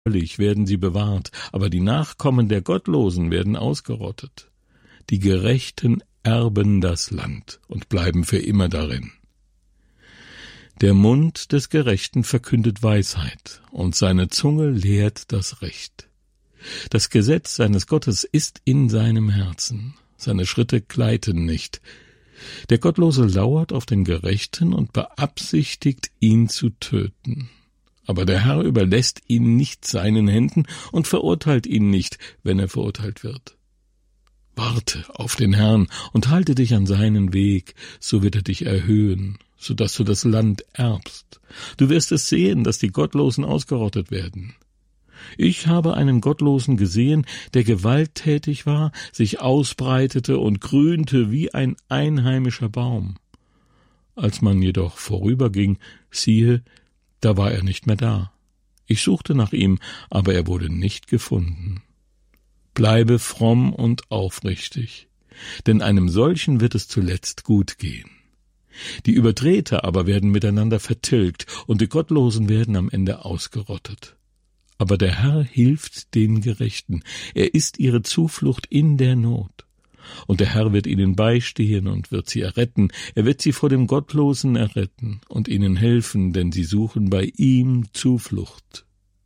Völlig werden sie bewahrt, aber die Nachkommen der Gottlosen werden ausgerottet. Die Gerechten erben das Land und bleiben für immer darin. Der Mund des Gerechten verkündet Weisheit, und seine Zunge lehrt das Recht. Das Gesetz seines Gottes ist in seinem Herzen, seine Schritte gleiten nicht. Der Gottlose lauert auf den Gerechten und beabsichtigt, ihn zu töten. Aber der Herr überlässt ihn nicht seinen Händen und verurteilt ihn nicht, wenn er verurteilt wird. Warte auf den Herrn und halte dich an seinen Weg, so wird er dich erhöhen, so dass du das Land erbst. Du wirst es sehen, dass die Gottlosen ausgerottet werden. Ich habe einen Gottlosen gesehen, der gewalttätig war, sich ausbreitete und grünte wie ein einheimischer Baum. Als man jedoch vorüberging, siehe, da war er nicht mehr da. Ich suchte nach ihm, aber er wurde nicht gefunden. Bleibe fromm und aufrichtig, denn einem solchen wird es zuletzt gut gehen. Die Übertreter aber werden miteinander vertilgt, und die Gottlosen werden am Ende ausgerottet. Aber der Herr hilft den Gerechten, er ist ihre Zuflucht in der Not. Und der Herr wird ihnen beistehen und wird sie erretten, er wird sie vor dem Gottlosen erretten und ihnen helfen, denn sie suchen bei ihm Zuflucht.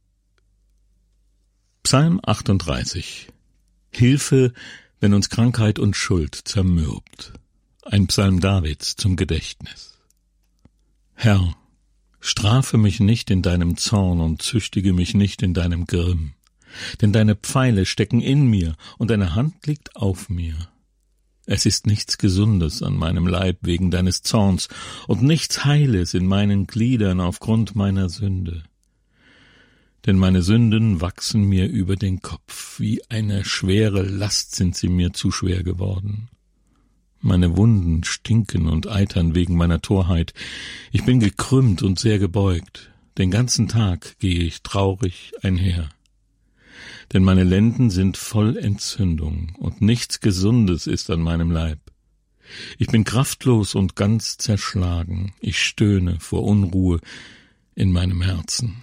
Psalm 38. Hilfe, wenn uns Krankheit und Schuld zermürbt. Ein Psalm Davids zum Gedächtnis. Herr, strafe mich nicht in deinem Zorn und züchtige mich nicht in deinem Grimm, denn deine Pfeile stecken in mir und deine Hand liegt auf mir. Es ist nichts Gesundes an meinem Leib wegen deines Zorns und nichts Heiles in meinen Gliedern aufgrund meiner Sünde. Denn meine Sünden wachsen mir über den Kopf, wie eine schwere Last sind sie mir zu schwer geworden. Meine Wunden stinken und eitern wegen meiner Torheit. Ich bin gekrümmt und sehr gebeugt. Den ganzen Tag gehe ich traurig einher. Denn meine Lenden sind voll Entzündung, und nichts Gesundes ist an meinem Leib. Ich bin kraftlos und ganz zerschlagen. Ich stöhne vor Unruhe in meinem Herzen.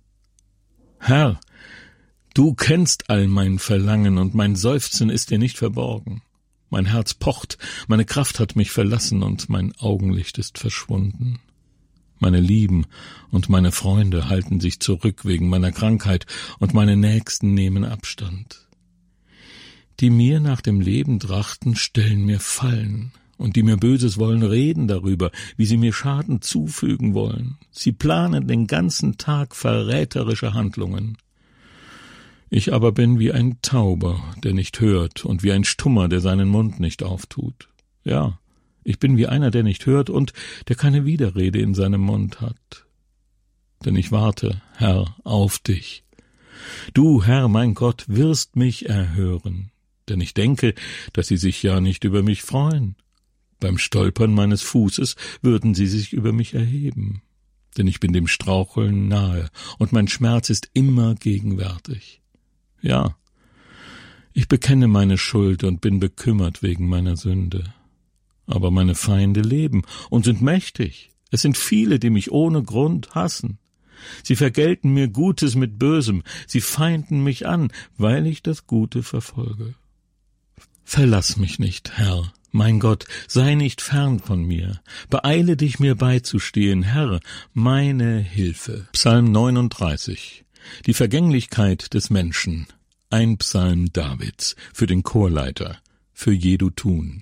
Herr, du kennst all mein Verlangen, und mein Seufzen ist dir nicht verborgen. Mein Herz pocht, meine Kraft hat mich verlassen, und mein Augenlicht ist verschwunden. Meine Lieben und meine Freunde halten sich zurück wegen meiner Krankheit, und meine Nächsten nehmen Abstand. Die mir nach dem Leben trachten, stellen mir Fallen, und die mir Böses wollen, reden darüber, wie sie mir Schaden zufügen wollen. Sie planen den ganzen Tag verräterische Handlungen. Ich aber bin wie ein Tauber, der nicht hört, und wie ein Stummer, der seinen Mund nicht auftut. Ja, ich bin wie einer, der nicht hört und der keine Widerrede in seinem Mund hat. Denn ich warte, Herr, auf dich. Du, Herr, mein Gott, wirst mich erhören. Denn ich denke, dass sie sich ja nicht über mich freuen. Beim Stolpern meines Fußes würden sie sich über mich erheben. Denn ich bin dem Straucheln nahe, und mein Schmerz ist immer gegenwärtig. Ja, ich bekenne meine Schuld und bin bekümmert wegen meiner Sünde. Aber meine Feinde leben und sind mächtig. Es sind viele, die mich ohne Grund hassen. Sie vergelten mir Gutes mit Bösem. Sie feinden mich an, weil ich das Gute verfolge. Verlass mich nicht, Herr. Mein Gott, sei nicht fern von mir. Beeile dich, mir beizustehen, Herr, meine Hilfe. Psalm 39. Die Vergänglichkeit des Menschen. Ein Psalm Davids für den Chorleiter, für Jedutun.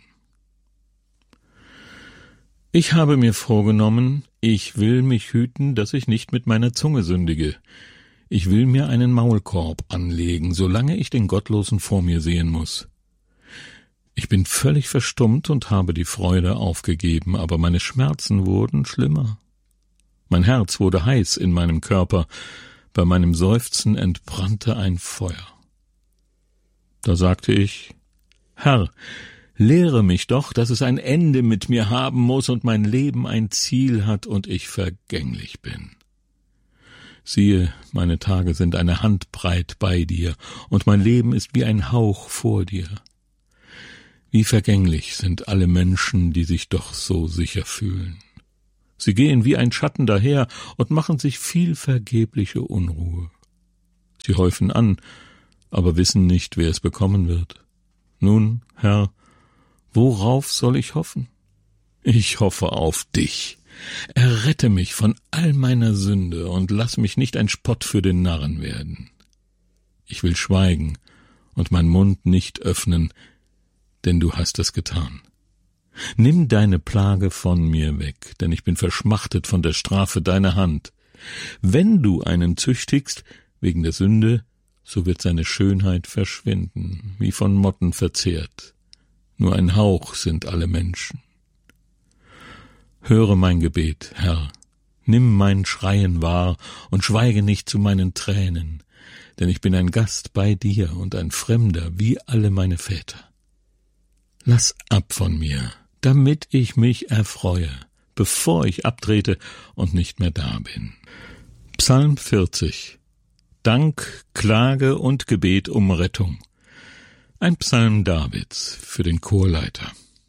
Ich habe mir vorgenommen, ich will mich hüten, dass ich nicht mit meiner Zunge sündige. Ich will mir einen Maulkorb anlegen, solange ich den Gottlosen vor mir sehen muss. Ich bin völlig verstummt und habe die Freude aufgegeben, aber meine Schmerzen wurden schlimmer. Mein Herz wurde heiß in meinem Körper, bei meinem Seufzen entbrannte ein Feuer. Da sagte ich, Herr, lehre mich doch, dass es ein Ende mit mir haben muss und mein Leben ein Ziel hat und ich vergänglich bin. Siehe, meine Tage sind eine Handbreit bei dir, und mein Leben ist wie ein Hauch vor dir. Wie vergänglich sind alle Menschen, die sich doch so sicher fühlen. Sie gehen wie ein Schatten daher und machen sich viel vergebliche Unruhe. Sie häufen an, aber wissen nicht, wer es bekommen wird. Nun, Herr, worauf soll ich hoffen? Ich hoffe auf dich. Errette mich von all meiner Sünde und lass mich nicht ein Spott für den Narren werden. Ich will schweigen und meinen Mund nicht öffnen, denn du hast es getan. Nimm deine Plage von mir weg, denn ich bin verschmachtet von der Strafe deiner Hand. Wenn du einen züchtigst wegen der Sünde, so wird seine Schönheit verschwinden, wie von Motten verzehrt. Nur ein Hauch sind alle Menschen. Höre mein Gebet, Herr, nimm mein Schreien wahr und schweige nicht zu meinen Tränen, denn ich bin ein Gast bei dir und ein Fremder wie alle meine Väter. Lass ab von mir, damit ich mich erfreue, bevor ich abtrete und nicht mehr da bin. Psalm 40. Dank, Klage und Gebet um Rettung. Ein Psalm Davids für den Chorleiter.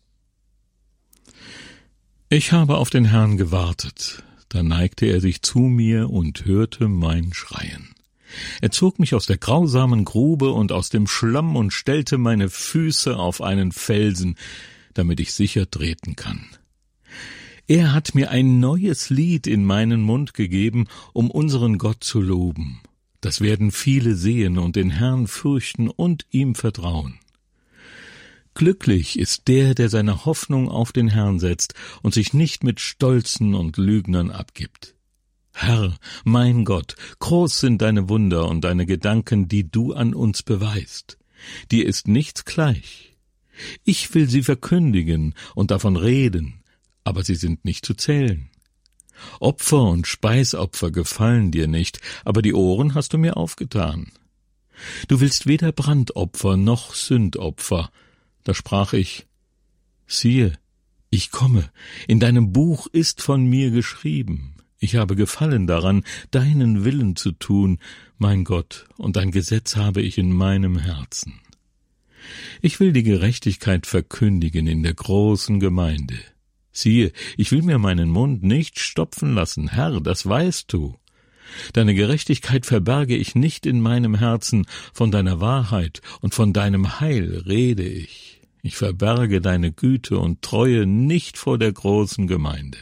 Ich habe auf den Herrn gewartet, da neigte er sich zu mir und hörte mein Schreien. Er zog mich aus der grausamen Grube und aus dem Schlamm und stellte meine Füße auf einen Felsen, damit ich sicher treten kann. Er hat mir ein neues Lied in meinen Mund gegeben, um unseren Gott zu loben. Das werden viele sehen und den Herrn fürchten und ihm vertrauen. Glücklich ist der seine Hoffnung auf den Herrn setzt und sich nicht mit Stolzen und Lügnern abgibt. Herr, mein Gott, groß sind deine Wunder und deine Gedanken, die du an uns beweist. Dir ist nichts gleich. Ich will sie verkündigen und davon reden, aber sie sind nicht zu zählen. Opfer und Speisopfer gefallen dir nicht, aber die Ohren hast du mir aufgetan. Du willst weder Brandopfer noch Sündopfer. Da sprach ich, siehe, ich komme, in deinem Buch ist von mir geschrieben. Ich habe Gefallen daran, deinen Willen zu tun, mein Gott, und dein Gesetz habe ich in meinem Herzen. Ich will die Gerechtigkeit verkündigen in der großen Gemeinde. Siehe, ich will mir meinen Mund nicht stopfen lassen, Herr, das weißt du. Deine Gerechtigkeit verberge ich nicht in meinem Herzen, von deiner Wahrheit und von deinem Heil rede ich. Ich verberge deine Güte und Treue nicht vor der großen Gemeinde.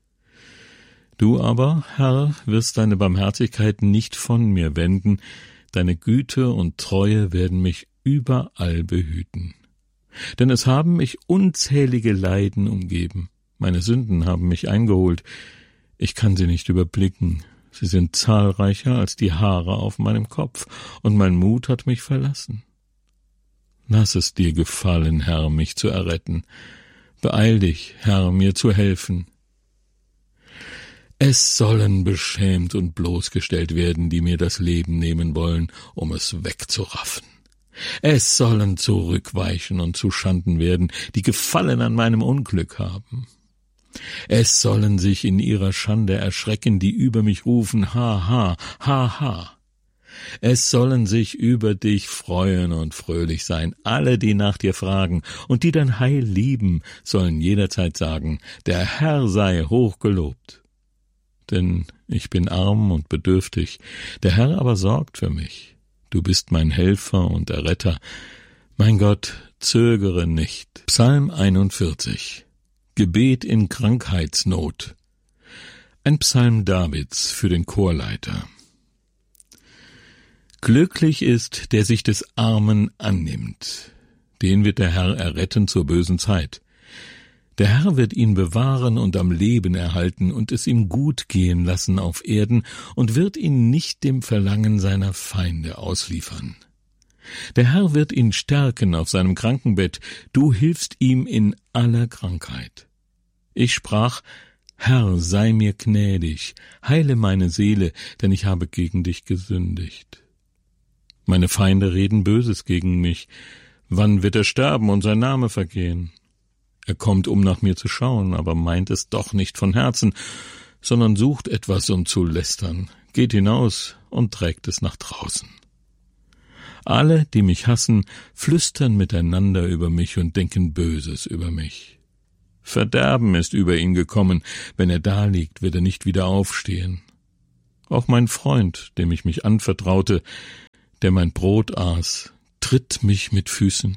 Du aber, Herr, wirst deine Barmherzigkeit nicht von mir wenden, deine Güte und Treue werden mich überall behüten. Denn es haben mich unzählige Leiden umgeben. Meine Sünden haben mich eingeholt. Ich kann sie nicht überblicken. Sie sind zahlreicher als die Haare auf meinem Kopf, und mein Mut hat mich verlassen. Lass es dir gefallen, Herr, mich zu erretten. Beeil dich, Herr, mir zu helfen. Es sollen beschämt und bloßgestellt werden, die mir das Leben nehmen wollen, um es wegzuraffen. Es sollen zurückweichen und zu Schanden werden, die Gefallen an meinem Unglück haben. Es sollen sich in ihrer Schande erschrecken, die über mich rufen, ha, ha, ha, ha. Es sollen sich über dich freuen und fröhlich sein, alle, die nach dir fragen und die dein Heil lieben, sollen jederzeit sagen, der Herr sei hochgelobt. Denn ich bin arm und bedürftig, der Herr aber sorgt für mich. Du bist mein Helfer und Erretter. Mein Gott, zögere nicht. Psalm 41. Gebet in Krankheitsnot. Ein Psalm Davids für den Chorleiter. Glücklich ist, der sich des Armen annimmt. Den wird der Herr erretten zur bösen Zeit. Der Herr wird ihn bewahren und am Leben erhalten und es ihm gut gehen lassen auf Erden und wird ihn nicht dem Verlangen seiner Feinde ausliefern. Der Herr wird ihn stärken auf seinem Krankenbett, du hilfst ihm in aller Krankheit. Ich sprach, Herr, sei mir gnädig, heile meine Seele, denn ich habe gegen dich gesündigt. Meine Feinde reden Böses gegen mich. Wann wird er sterben und sein Name vergehen? Er kommt, um nach mir zu schauen, aber meint es doch nicht von Herzen, sondern sucht etwas, um zu lästern, geht hinaus und trägt es nach draußen. Alle, die mich hassen, flüstern miteinander über mich und denken Böses über mich. Verderben ist über ihn gekommen, wenn er daliegt, wird er nicht wieder aufstehen. Auch mein Freund, dem ich mich anvertraute, der mein Brot aß, tritt mich mit Füßen.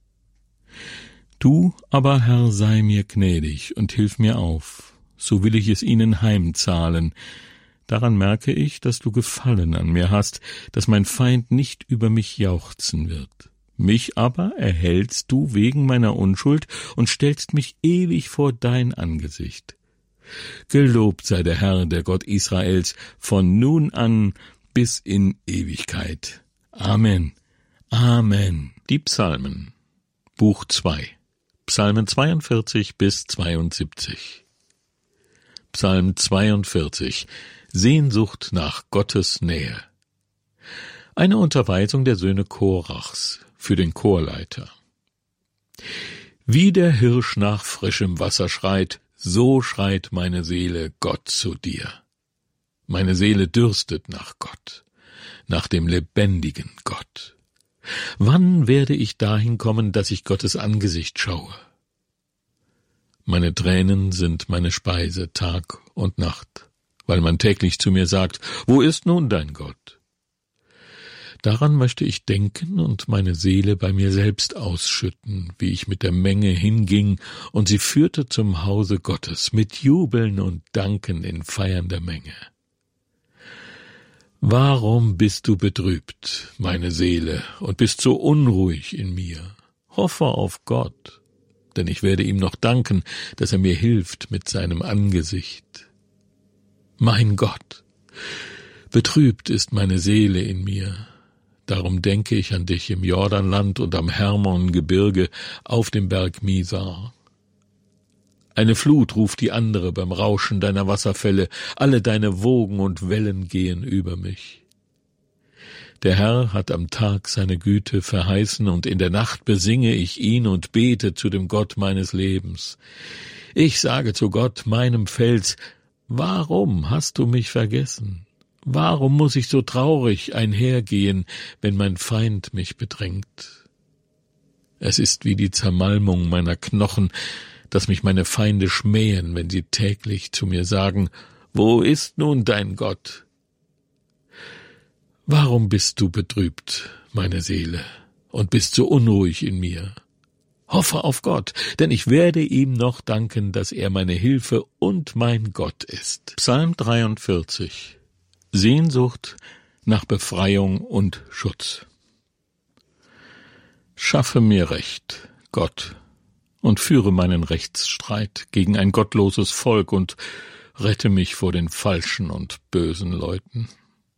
Du aber, Herr, sei mir gnädig und hilf mir auf, so will ich es ihnen heimzahlen. Daran merke ich, dass du Gefallen an mir hast, dass mein Feind nicht über mich jauchzen wird. Mich aber erhältst du wegen meiner Unschuld und stellst mich ewig vor dein Angesicht. Gelobt sei der Herr, der Gott Israels, von nun an bis in Ewigkeit. Amen. Amen. Die Psalmen. Buch 2. Psalmen 42 bis 72. Psalm 42. Sehnsucht nach Gottes Nähe. Eine Unterweisung der Söhne Korachs für den Chorleiter. Wie der Hirsch nach frischem Wasser schreit, so schreit meine Seele Gott zu dir. Meine Seele dürstet nach Gott, nach dem lebendigen Gott. Wann werde ich dahin kommen, dass ich Gottes Angesicht schaue? Meine Tränen sind meine Speise Tag und Nacht, weil man täglich zu mir sagt, wo ist nun dein Gott? Daran möchte ich denken und meine Seele bei mir selbst ausschütten, wie ich mit der Menge hinging und sie führte zum Hause Gottes mit Jubeln und Danken in feiernder Menge. Warum bist du betrübt, meine Seele, und bist so unruhig in mir? Hoffe auf Gott, denn ich werde ihm noch danken, dass er mir hilft mit seinem Angesicht. Mein Gott, betrübt ist meine Seele in mir, darum denke ich an dich im Jordanland und am Hermongebirge auf dem Berg Misar. Eine Flut ruft die andere beim Rauschen deiner Wasserfälle, alle deine Wogen und Wellen gehen über mich. Der Herr hat am Tag seine Güte verheißen, und in der Nacht besinge ich ihn und bete zu dem Gott meines Lebens. Ich sage zu Gott, meinem Fels, warum hast du mich vergessen? Warum muss ich so traurig einhergehen, wenn mein Feind mich bedrängt? Es ist wie die Zermalmung meiner Knochen, dass mich meine Feinde schmähen, wenn sie täglich zu mir sagen, wo ist nun dein Gott? Warum bist du betrübt, meine Seele, und bist so unruhig in mir? Hoffe auf Gott, denn ich werde ihm noch danken, dass er meine Hilfe und mein Gott ist. Psalm 43. Sehnsucht nach Befreiung und Schutz. Schaffe mir Recht, Gott, und führe meinen Rechtsstreit gegen ein gottloses Volk und rette mich vor den falschen und bösen Leuten.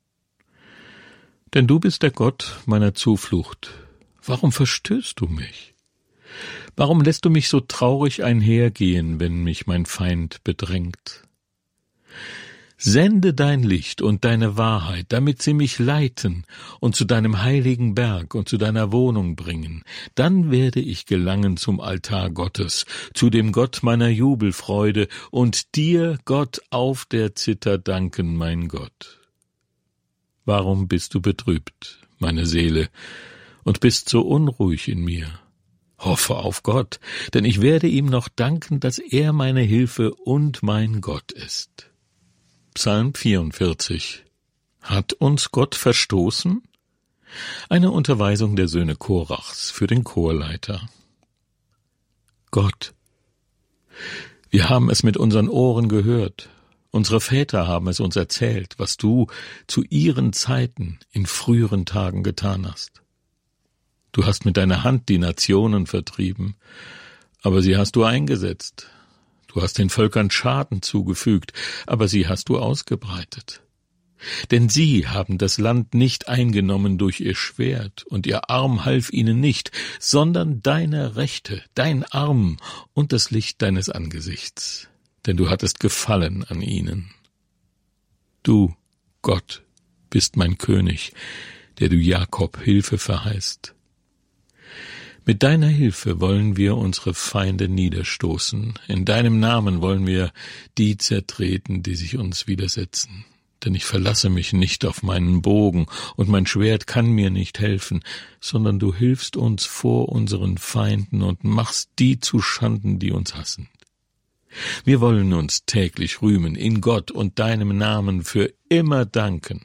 Denn du bist der Gott meiner Zuflucht. Warum verstößt du mich? Warum lässt du mich so traurig einhergehen, wenn mich mein Feind bedrängt? Sende dein Licht und deine Wahrheit, damit sie mich leiten und zu deinem heiligen Berg und zu deiner Wohnung bringen. Dann werde ich gelangen zum Altar Gottes, zu dem Gott meiner Jubelfreude, und dir, Gott, auf der Zither danken, mein Gott. Warum bist du betrübt, meine Seele, und bist so unruhig in mir? Hoffe auf Gott, denn ich werde ihm noch danken, dass er meine Hilfe und mein Gott ist. Psalm 44. Hat uns Gott verstoßen? Eine Unterweisung der Söhne Korachs für den Chorleiter. Gott, wir haben es mit unseren Ohren gehört. Unsere Väter haben es uns erzählt, was du zu ihren Zeiten in früheren Tagen getan hast. Du hast mit deiner Hand die Nationen vertrieben, aber sie hast du eingesetzt. Du hast den Völkern Schaden zugefügt, aber sie hast du ausgebreitet. Denn sie haben das Land nicht eingenommen durch ihr Schwert, und ihr Arm half ihnen nicht, sondern deine Rechte, dein Arm und das Licht deines Angesichts. Denn du hattest Gefallen an ihnen. Du, Gott, bist mein König, der du Jakob Hilfe verheißt. Mit deiner Hilfe wollen wir unsere Feinde niederstoßen. In deinem Namen wollen wir die zertreten, die sich uns widersetzen. Denn ich verlasse mich nicht auf meinen Bogen, und mein Schwert kann mir nicht helfen, sondern du hilfst uns vor unseren Feinden und machst die zu Schanden, die uns hassen. Wir wollen uns täglich rühmen, in Gott und deinem Namen für immer danken.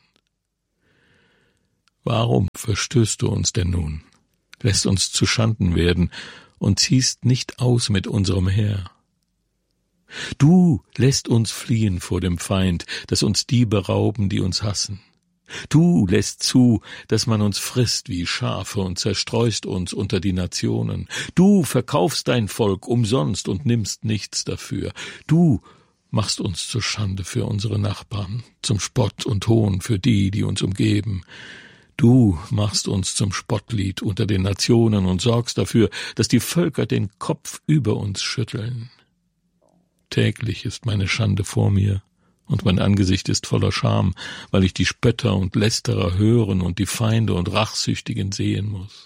Warum verstößt du uns denn nun, lässt uns zu Schanden werden und ziehst nicht aus mit unserem Heer? Du lässt uns fliehen vor dem Feind, dass uns die berauben, die uns hassen. Du lässt zu, dass man uns frisst wie Schafe und zerstreust uns unter die Nationen. Du verkaufst dein Volk umsonst und nimmst nichts dafür. Du machst uns zur Schande für unsere Nachbarn, zum Spott und Hohn für die, die uns umgeben. Du machst uns zum Spottlied unter den Nationen und sorgst dafür, dass die Völker den Kopf über uns schütteln. Täglich ist meine Schande vor mir, und mein Angesicht ist voller Scham, weil ich die Spötter und Lästerer hören und die Feinde und Rachsüchtigen sehen muss.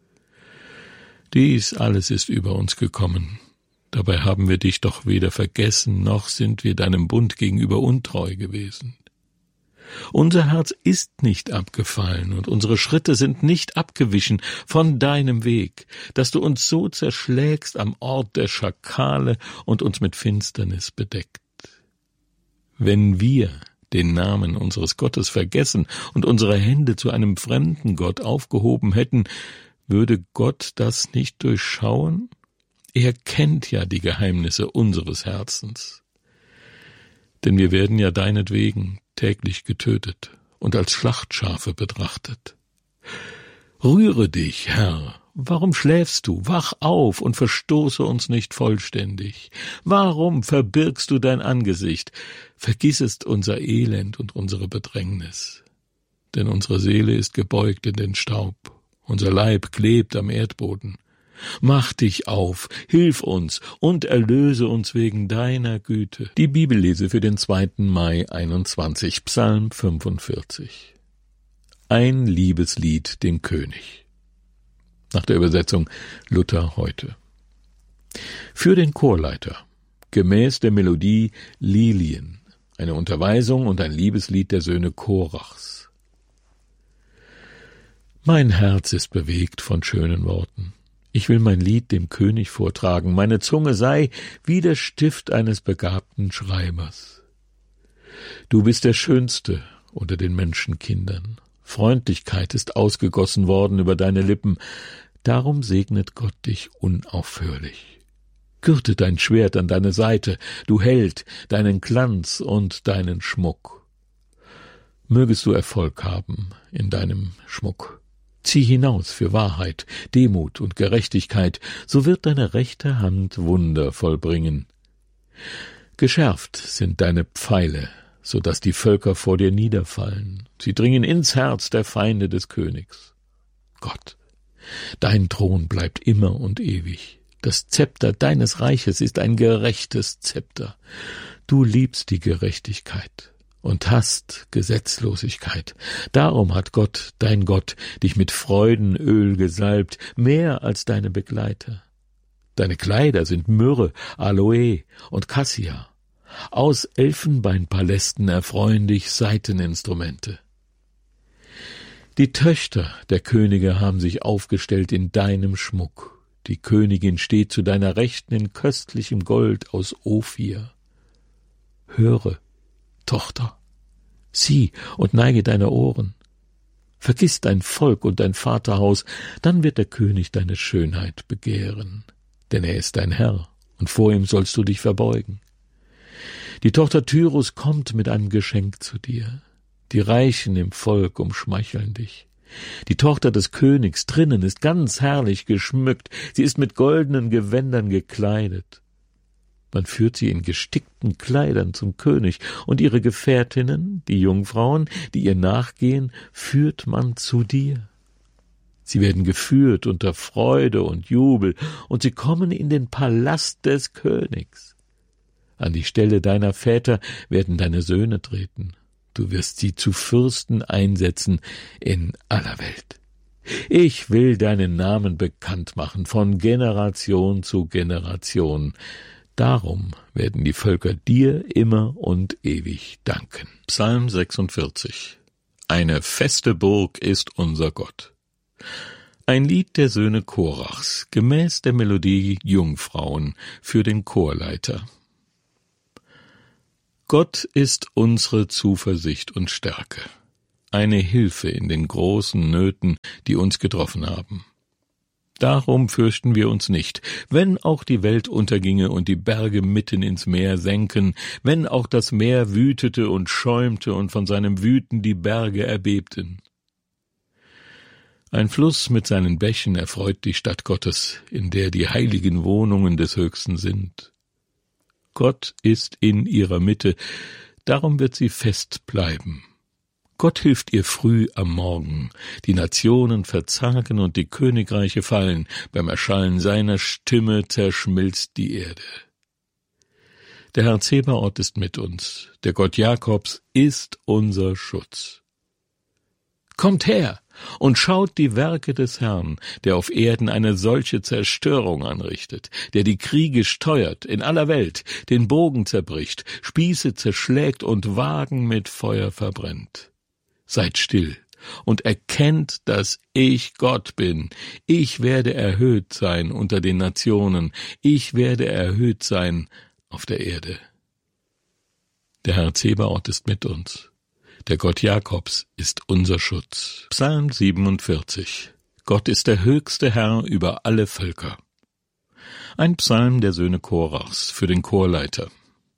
Dies alles ist über uns gekommen. Dabei haben wir dich doch weder vergessen, noch sind wir deinem Bund gegenüber untreu gewesen. Unser Herz ist nicht abgefallen und unsere Schritte sind nicht abgewichen von deinem Weg, dass du uns so zerschlägst am Ort der Schakale und uns mit Finsternis bedeckt. Wenn wir den Namen unseres Gottes vergessen und unsere Hände zu einem fremden Gott aufgehoben hätten, würde Gott das nicht durchschauen? Er kennt ja die Geheimnisse unseres Herzens. Denn wir werden ja deinetwegen täglich getötet und als Schlachtschafe betrachtet. Rühre dich, Herr, warum schläfst du? Wach auf und verstoße uns nicht vollständig. Warum verbirgst du dein Angesicht? Vergissest unser Elend und unsere Bedrängnis. Denn unsere Seele ist gebeugt in den Staub, unser Leib klebt am Erdboden. Mach dich auf, hilf uns und erlöse uns wegen deiner Güte. Die Bibellese für den 2. Mai 21, Psalm 45. Ein Liebeslied dem König. Nach der Übersetzung Luther heute. Für den Chorleiter, gemäß der Melodie Lilien, eine Unterweisung und ein Liebeslied der Söhne Korachs. Mein Herz ist bewegt von schönen Worten. Ich will mein Lied dem König vortragen, meine Zunge sei wie der Stift eines begabten Schreibers. Du bist der Schönste unter den Menschenkindern. Freundlichkeit ist ausgegossen worden über deine Lippen, darum segnet Gott dich unaufhörlich. Gürte dein Schwert an deine Seite, du Held, deinen Glanz und deinen Schmuck. Mögest du Erfolg haben in deinem Schmuck. Zieh hinaus für Wahrheit, Demut und Gerechtigkeit, so wird deine rechte Hand Wunder vollbringen. Geschärft sind deine Pfeile, so dass die Völker vor dir niederfallen. Sie dringen ins Herz der Feinde des Königs. Gott, dein Thron bleibt immer und ewig. Das Zepter deines Reiches ist ein gerechtes Zepter. Du liebst die Gerechtigkeit und hast Gesetzlosigkeit. Darum hat Gott, dein Gott, dich mit Freudenöl gesalbt, mehr als deine Begleiter. Deine Kleider sind Myrrhe, Aloe und Cassia. Aus Elfenbeinpalästen erfreuen dich Saiteninstrumente. Die Töchter der Könige haben sich aufgestellt in deinem Schmuck. Die Königin steht zu deiner Rechten in köstlichem Gold aus Ophir. Höre, Tochter, sieh und neige deine Ohren. Vergiss dein Volk und dein Vaterhaus, dann wird der König deine Schönheit begehren. Denn er ist dein Herr, und vor ihm sollst du dich verbeugen. Die Tochter Tyrus kommt mit einem Geschenk zu dir. Die Reichen im Volk umschmeicheln dich. Die Tochter des Königs drinnen ist ganz herrlich geschmückt, sie ist mit goldenen Gewändern gekleidet. Man führt sie in gestickten Kleidern zum König, und ihre Gefährtinnen, die Jungfrauen, die ihr nachgehen, führt man zu dir. Sie werden geführt unter Freude und Jubel, und sie kommen in den Palast des Königs. An die Stelle deiner Väter werden deine Söhne treten. Du wirst sie zu Fürsten einsetzen in aller Welt. Ich will deinen Namen bekannt machen von Generation zu Generation. Darum werden die Völker dir immer und ewig danken. Psalm 46. Eine feste Burg ist unser Gott. Ein Lied der Söhne Korachs, gemäß der Melodie Jungfrauen, für den Chorleiter. Gott ist unsere Zuversicht und Stärke, eine Hilfe in den großen Nöten, die uns getroffen haben. Darum fürchten wir uns nicht, wenn auch die Welt unterginge und die Berge mitten ins Meer senken, wenn auch das Meer wütete und schäumte und von seinem Wüten die Berge erbebten. Ein Fluss mit seinen Bächen erfreut die Stadt Gottes, in der die heiligen Wohnungen des Höchsten sind. Gott ist in ihrer Mitte, darum wird sie fest bleiben. Gott hilft ihr früh am Morgen, die Nationen verzagen und die Königreiche fallen, beim Erschallen seiner Stimme zerschmilzt die Erde. Der Herr Zebaoth ist mit uns, der Gott Jakobs ist unser Schutz. Kommt her und schaut die Werke des Herrn, der auf Erden eine solche Zerstörung anrichtet, der die Kriege steuert in aller Welt, den Bogen zerbricht, Spieße zerschlägt und Wagen mit Feuer verbrennt. Seid still und erkennt, dass ich Gott bin. Ich werde erhöht sein unter den Nationen. Ich werde erhöht sein auf der Erde. Der Herr Zebaoth ist mit uns. Der Gott Jakobs ist unser Schutz. Psalm 47. Gott ist der höchste Herr über alle Völker. Ein Psalm der Söhne Korachs für den Chorleiter.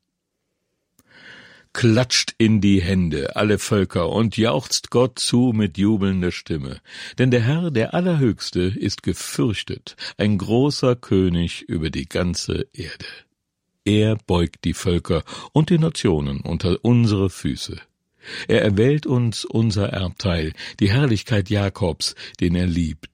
Klatscht in die Hände, alle Völker, und jauchzt Gott zu mit jubelnder Stimme. Denn der Herr, der Allerhöchste, ist gefürchtet, ein großer König über die ganze Erde. Er beugt die Völker und die Nationen unter unsere Füße. Er erwählt uns unser Erbteil, die Herrlichkeit Jakobs, den er liebt.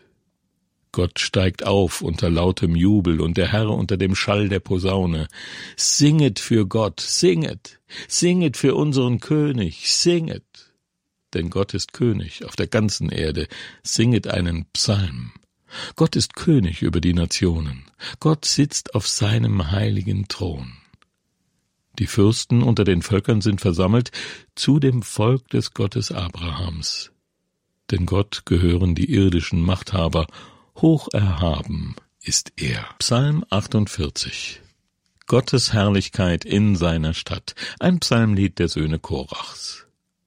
Gott steigt auf unter lautem Jubel und der Herr unter dem Schall der Posaune. Singet für Gott, singet, singet für unseren König, singet. Denn Gott ist König auf der ganzen Erde, singet einen Psalm. Gott ist König über die Nationen, Gott sitzt auf seinem heiligen Thron. Die Fürsten unter den Völkern sind versammelt zu dem Volk des Gottes Abrahams. Denn Gott gehören die irdischen Machthaber, hoch erhaben ist er. Psalm 48. Gottes Herrlichkeit in seiner Stadt, ein Psalmlied der Söhne Korachs.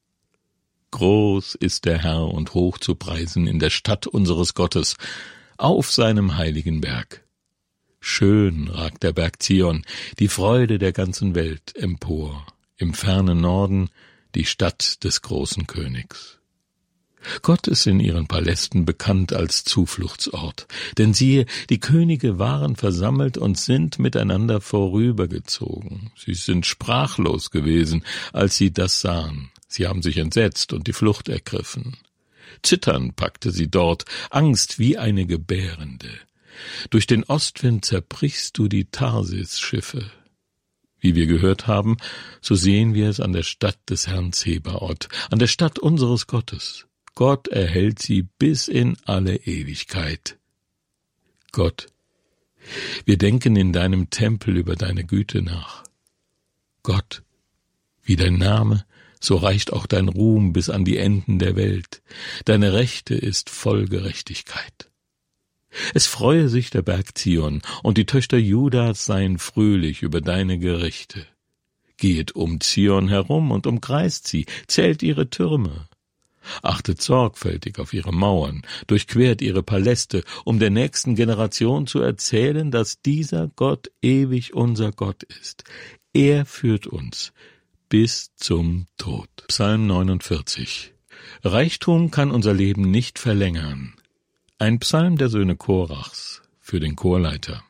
Groß ist der Herr und hoch zu preisen in der Stadt unseres Gottes, auf seinem heiligen Berg. Schön ragt der Berg Zion, die Freude der ganzen Welt, empor, im fernen Norden die Stadt des großen Königs. Gott ist in ihren Palästen bekannt als Zufluchtsort, denn siehe, die Könige waren versammelt und sind miteinander vorübergezogen. Sie sind sprachlos gewesen, als sie das sahen. Sie haben sich entsetzt und die Flucht ergriffen. Zittern packte sie dort, Angst wie eine Gebärende. Durch den Ostwind zerbrichst du die Tarsis-Schiffe. Wie wir gehört haben, so sehen wir es an der Stadt des Herrn Zebaoth, an der Stadt unseres Gottes. Gott erhält sie bis in alle Ewigkeit. Gott, wir denken in deinem Tempel über deine Güte nach. Gott, wie dein Name, so reicht auch dein Ruhm bis an die Enden der Welt. Deine Rechte ist voll Gerechtigkeit. Es freue sich der Berg Zion, und die Töchter Judas seien fröhlich über deine Gerichte. Gehet um Zion herum und umkreist sie, zählt ihre Türme. Achtet sorgfältig auf ihre Mauern, durchquert ihre Paläste, um der nächsten Generation zu erzählen, dass dieser Gott ewig unser Gott ist. Er führt uns bis zum Tod. Psalm 49. Reichtum kann unser Leben nicht verlängern. Ein Psalm der Söhne Korachs für den Chorleiter.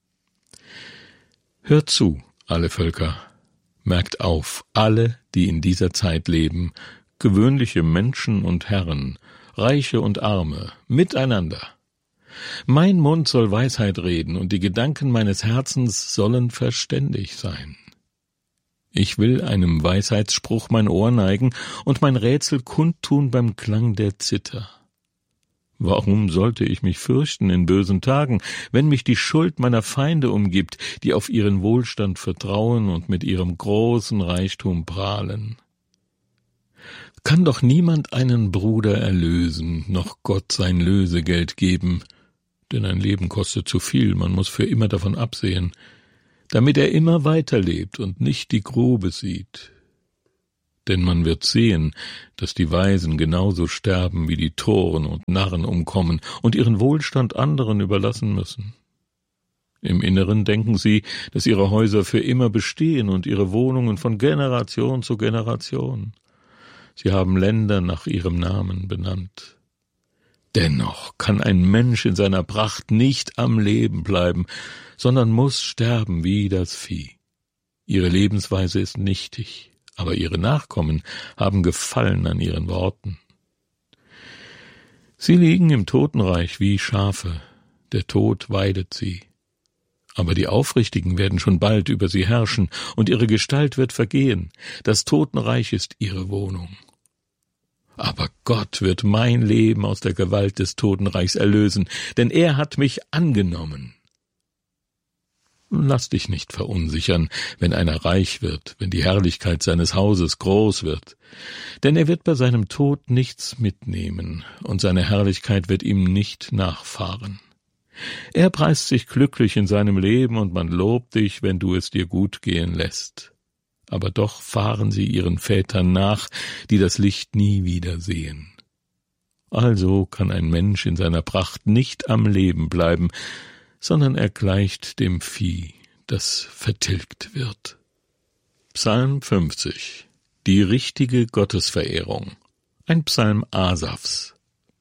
Hört zu, alle Völker, merkt auf, alle, die in dieser Zeit leben, gewöhnliche Menschen und Herren, Reiche und Arme, miteinander. Mein Mund soll Weisheit reden, und die Gedanken meines Herzens sollen verständig sein. Ich will einem Weisheitsspruch mein Ohr neigen und mein Rätsel kundtun beim Klang der Zither. Warum sollte ich mich fürchten in bösen Tagen, wenn mich die Schuld meiner Feinde umgibt, die auf ihren Wohlstand vertrauen und mit ihrem großen Reichtum prahlen? Kann doch niemand einen Bruder erlösen, noch Gott sein Lösegeld geben, denn ein Leben kostet zu viel, man muss für immer davon absehen. damit er immer weiterlebt und nicht die Grube sieht. Denn man wird sehen, dass die Weisen genauso sterben, wie die Toren und Narren umkommen und ihren Wohlstand anderen überlassen müssen. Im Inneren denken sie, dass ihre Häuser für immer bestehen und ihre Wohnungen von Generation zu Generation. Sie haben Länder nach ihrem Namen benannt. Dennoch kann ein Mensch in seiner Pracht nicht am Leben bleiben, sondern muss sterben wie das Vieh. Ihre Lebensweise ist nichtig, aber ihre Nachkommen haben Gefallen an ihren Worten. Sie liegen im Totenreich wie Schafe, der Tod weidet sie. Aber die Aufrichtigen werden schon bald über sie herrschen, und ihre Gestalt wird vergehen. Das Totenreich ist ihre Wohnung. Aber Gott wird mein Leben aus der Gewalt des Totenreichs erlösen, denn er hat mich angenommen. Lass dich nicht verunsichern, wenn einer reich wird, wenn die Herrlichkeit seines Hauses groß wird. Denn er wird bei seinem Tod nichts mitnehmen, und seine Herrlichkeit wird ihm nicht nachfahren. Er preist sich glücklich in seinem Leben, und man lobt dich, wenn du es dir gut gehen lässt. Aber doch fahren sie ihren Vätern nach, die das Licht nie wiedersehen. Also kann ein Mensch in seiner Pracht nicht am Leben bleiben, sondern er gleicht dem Vieh, das vertilgt wird. Psalm 50. Die richtige Gottesverehrung. Ein Psalm Asafs.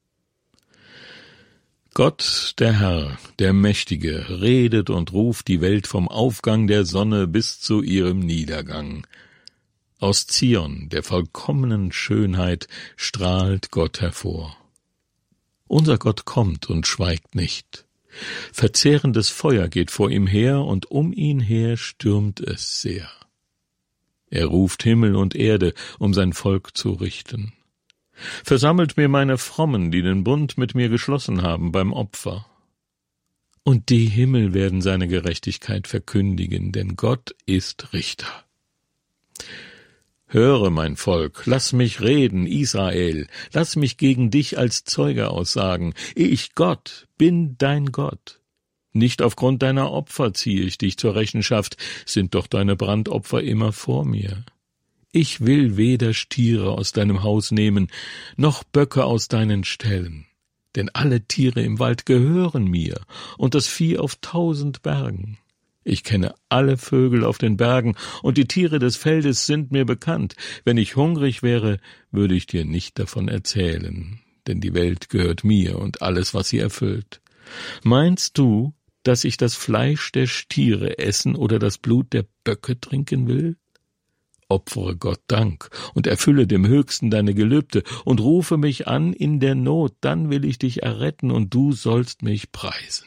Gott, der Herr, der Mächtige, redet und ruft die Welt vom Aufgang der Sonne bis zu ihrem Niedergang. Aus Zion, der vollkommenen Schönheit, strahlt Gott hervor. Unser Gott kommt und schweigt nicht. Verzehrendes Feuer geht vor ihm her, und um ihn her stürmt es sehr. Er ruft Himmel und Erde, um sein Volk zu richten. Versammelt mir meine Frommen, die den Bund mit mir geschlossen haben beim Opfer. Und die Himmel werden seine Gerechtigkeit verkündigen, denn Gott ist Richter. Höre, mein Volk, lass mich reden, Israel, lass mich gegen dich als Zeuge aussagen. Ich, Gott, bin dein Gott. Nicht aufgrund deiner Opfer ziehe ich dich zur Rechenschaft, sind doch deine Brandopfer immer vor mir. Ich will weder Stiere aus deinem Haus nehmen, noch Böcke aus deinen Ställen. Denn alle Tiere im Wald gehören mir, und das Vieh auf 1000 Bergen. Ich kenne alle Vögel auf den Bergen, und die Tiere des Feldes sind mir bekannt. Wenn ich hungrig wäre, würde ich dir nicht davon erzählen, denn die Welt gehört mir und alles, was sie erfüllt. Meinst du, dass ich das Fleisch der Stiere essen oder das Blut der Böcke trinken will? Opfere Gott Dank und erfülle dem Höchsten deine Gelübde und rufe mich an in der Not, dann will ich dich erretten und du sollst mich preisen.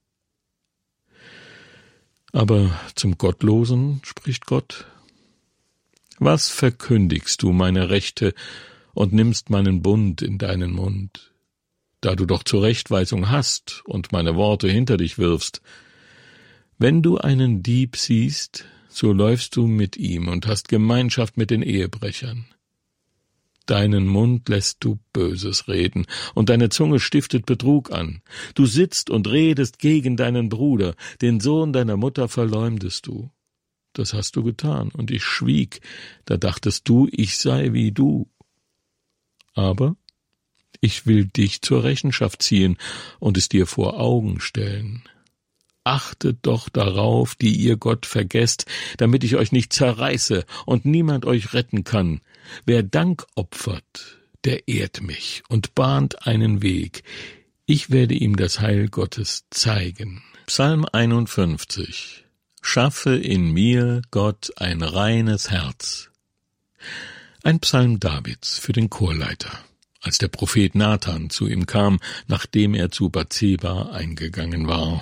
Aber zum Gottlosen spricht Gott: Was verkündigst du meine Rechte und nimmst meinen Bund in deinen Mund? Da du doch Zurechtweisung hast und meine Worte hinter dich wirfst. Wenn du einen Dieb siehst, so läufst du mit ihm und hast Gemeinschaft mit den Ehebrechern. Deinen Mund lässt du Böses reden, und deine Zunge stiftet Betrug an. Du sitzt und redest gegen deinen Bruder, den Sohn deiner Mutter verleumdest du. Das hast du getan, und ich schwieg, da dachtest du, ich sei wie du. Aber ich will dich zur Rechenschaft ziehen und es dir vor Augen stellen. Achtet doch darauf, die ihr Gott vergesst, damit ich euch nicht zerreiße und niemand euch retten kann. Wer Dank opfert, der ehrt mich und bahnt einen Weg. Ich werde ihm das Heil Gottes zeigen. Psalm 51. Schaffe in mir, Gott, ein reines Herz. Ein Psalm Davids für den Chorleiter, als der Prophet Nathan zu ihm kam, nachdem er zu Bathseba eingegangen war.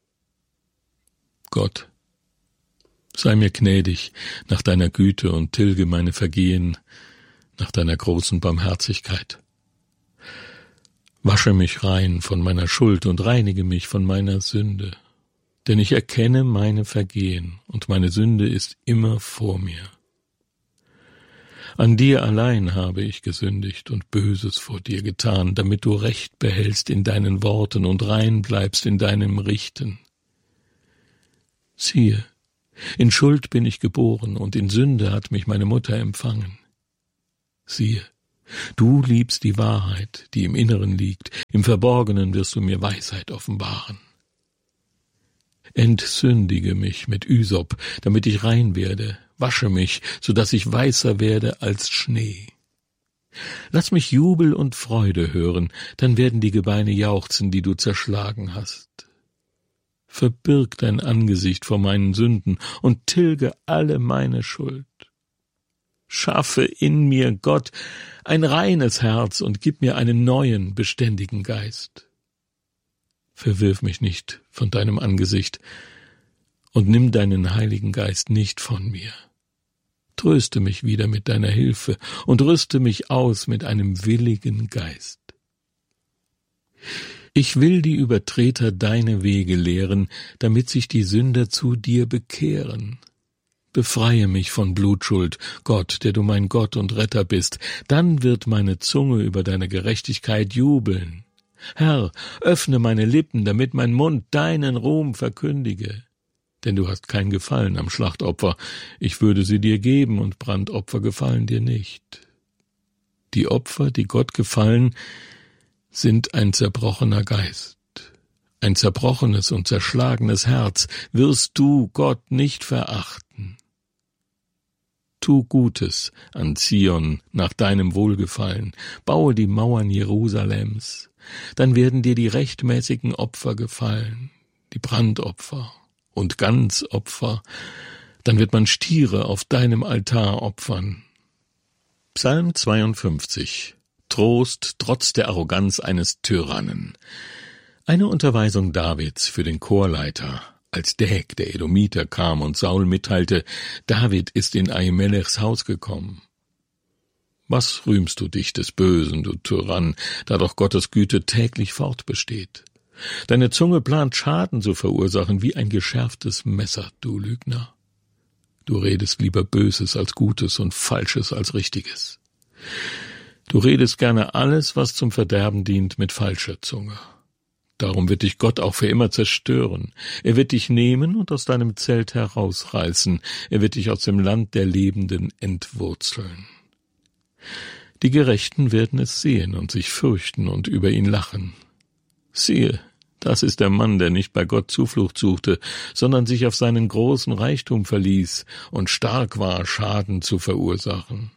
Gott, sei mir gnädig nach deiner Güte und tilge meine Vergehen nach deiner großen Barmherzigkeit. Wasche mich rein von meiner Schuld und reinige mich von meiner Sünde, denn ich erkenne meine Vergehen und meine Sünde ist immer vor mir. An dir allein habe ich gesündigt und Böses vor dir getan, damit du Recht behältst in deinen Worten und rein bleibst in deinem Richten. Siehe, In Schuld bin ich geboren, und in Sünde hat mich meine Mutter empfangen. Siehe, du liebst die Wahrheit, die im Inneren liegt, im Verborgenen wirst du mir Weisheit offenbaren. Entsündige mich mit Ysop, damit ich rein werde, wasche mich, so dass ich weißer werde als Schnee. Lass mich Jubel und Freude hören, dann werden die Gebeine jauchzen, die du zerschlagen hast. Verbirg dein Angesicht vor meinen Sünden und tilge alle meine Schuld. Schaffe in mir, Gott, ein reines Herz und gib mir einen neuen, beständigen Geist. Verwirf mich nicht von deinem Angesicht und nimm deinen Heiligen Geist nicht von mir. Tröste mich wieder mit deiner Hilfe und rüste mich aus mit einem willigen Geist. Ich will die Übertreter deine Wege lehren, damit sich die Sünder zu dir bekehren. Befreie mich von Blutschuld, Gott, der du mein Gott und Retter bist, dann wird meine Zunge über deine Gerechtigkeit jubeln. Herr, öffne meine Lippen, damit mein Mund deinen Ruhm verkündige. Denn du hast kein Gefallen am Schlachtopfer, ich würde sie dir geben, und Brandopfer gefallen dir nicht. Die Opfer, die Gott gefallen, sind ein zerbrochener Geist. Ein zerbrochenes und zerschlagenes Herz wirst du, Gott, nicht verachten. Tu Gutes an Zion nach deinem Wohlgefallen, baue die Mauern Jerusalems, dann werden dir die rechtmäßigen Opfer gefallen, die Brandopfer und Ganzopfer, dann wird man Stiere auf deinem Altar opfern. Psalm 52. Trost trotz der Arroganz eines Tyrannen. Eine Unterweisung Davids für den Chorleiter, als Deg, der Edomiter, kam und Saul mitteilte, David ist in Ahimelechs Haus gekommen. Was rühmst du dich des Bösen, du Tyrann, da doch Gottes Güte täglich fortbesteht? Deine Zunge plant Schaden zu verursachen wie ein geschärftes Messer, du Lügner. Du redest lieber Böses als Gutes und Falsches als Richtiges. Du redest gerne alles, was zum Verderben dient, mit falscher Zunge. Darum wird dich Gott auch für immer zerstören. Er wird dich nehmen und aus deinem Zelt herausreißen. Er wird dich aus dem Land der Lebenden entwurzeln. Die Gerechten werden es sehen und sich fürchten und über ihn lachen. Siehe, das ist der Mann, der nicht bei Gott Zuflucht suchte, sondern sich auf seinen großen Reichtum verließ und stark war, Schaden zu verursachen.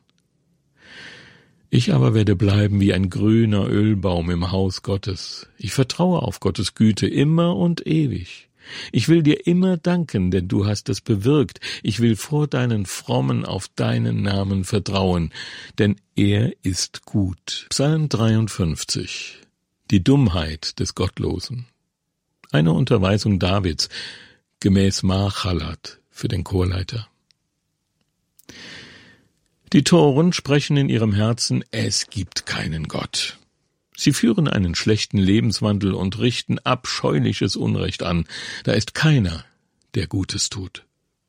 Ich aber werde bleiben wie ein grüner Ölbaum im Haus Gottes. Ich vertraue auf Gottes Güte immer und ewig. Ich will dir immer danken, denn du hast es bewirkt. Ich will vor deinen Frommen auf deinen Namen vertrauen, denn er ist gut. Psalm 53. Die Dummheit des Gottlosen. Eine Unterweisung Davids, gemäß Machalat für den Chorleiter. Die Toren sprechen in ihrem Herzen, es gibt keinen Gott. Sie führen einen schlechten Lebenswandel und richten abscheuliches Unrecht an. Da ist keiner, der Gutes tut.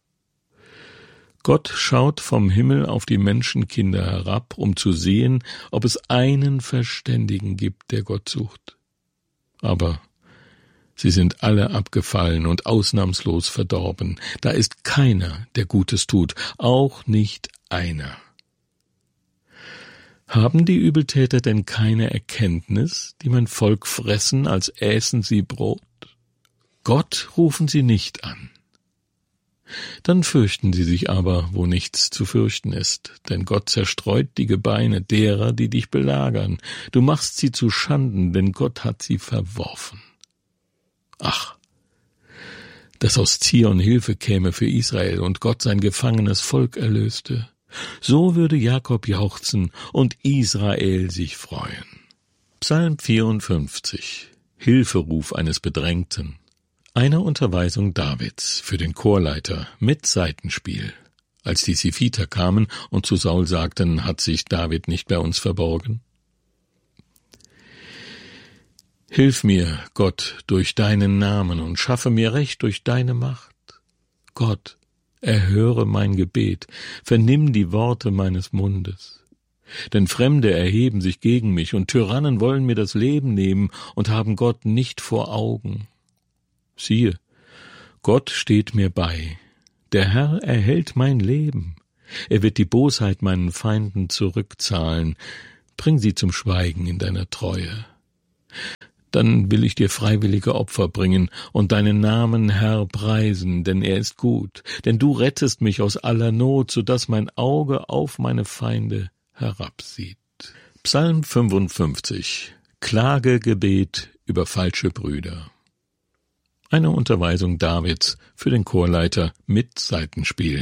Gott schaut vom Himmel auf die Menschenkinder herab, um zu sehen, ob es einen Verständigen gibt, der Gott sucht. Aber sie sind alle abgefallen und ausnahmslos verdorben. Da ist keiner, der Gutes tut, auch nicht einer. Haben die Übeltäter denn keine Erkenntnis, die mein Volk fressen, als äßen sie Brot? Gott rufen sie nicht an. Dann fürchten sie sich aber, wo nichts zu fürchten ist, denn Gott zerstreut die Gebeine derer, die dich belagern. Du machst sie zu Schanden, denn Gott hat sie verworfen. Ach, dass aus Zion Hilfe käme für Israel und Gott sein gefangenes Volk erlöste. So würde Jakob jauchzen und Israel sich freuen. Psalm 54. Hilferuf eines Bedrängten. Eine Unterweisung Davids für den Chorleiter mit Saitenspiel. Als die Siphiter kamen und zu Saul sagten, hat sich David nicht bei uns verborgen? Hilf mir, Gott, durch deinen Namen und schaffe mir Recht durch deine Macht. Gott, erhöre mein Gebet, vernimm die Worte meines Mundes. Denn Fremde erheben sich gegen mich, und Tyrannen wollen mir das Leben nehmen und haben Gott nicht vor Augen. Siehe, Gott steht mir bei, Der Herr erhält mein Leben. Er wird die Bosheit meinen Feinden zurückzahlen. Bring sie zum Schweigen in deiner Treue. Dann will ich dir freiwillige Opfer bringen und deinen Namen, Herr, preisen, denn er ist gut. Denn du rettest mich aus aller Not, so dass mein Auge auf meine Feinde herabsieht. Psalm 55. Klagegebet über falsche Brüder. Eine Unterweisung Davids für den Chorleiter mit Saitenspiel.